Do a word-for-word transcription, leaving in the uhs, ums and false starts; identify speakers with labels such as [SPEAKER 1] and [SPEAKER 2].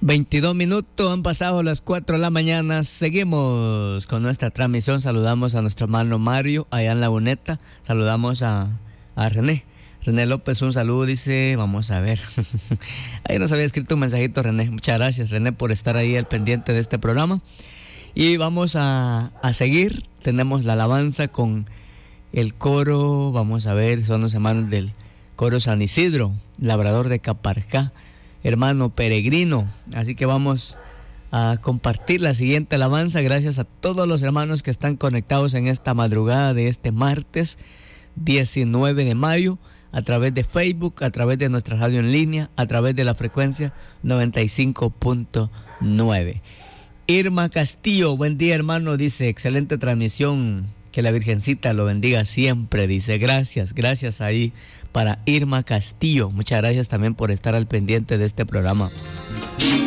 [SPEAKER 1] veintidós minutos, han pasado las cuatro de la mañana. Seguimos con nuestra transmisión. Saludamos a nuestro hermano Mario allá en La Boneta. Saludamos a, a René. René López, un saludo, dice, vamos a ver. Ahí nos había escrito un mensajito, René. Muchas gracias, René, por estar ahí al pendiente de este programa. Y vamos a, a seguir. Tenemos la alabanza con el coro, vamos a ver, son los hermanos del coro San Isidro, Labrador de Caparjá, hermano peregrino. Así que vamos a compartir la siguiente alabanza. Gracias a todos los hermanos que están conectados en esta madrugada de este martes diecinueve de mayo, a través de Facebook, a través de nuestra radio en línea, a través de la frecuencia noventa y cinco punto nueve. Irma Castillo, buen día, hermano, dice, excelente transmisión, que la Virgencita lo bendiga siempre, dice, gracias, gracias ahí para Irma Castillo. Muchas gracias también por estar al pendiente de este programa.